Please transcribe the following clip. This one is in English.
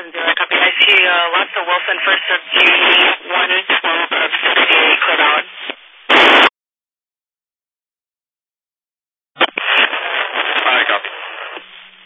Wilson, 0, copy. I see lots of Wilson, first of June, 112 of 68.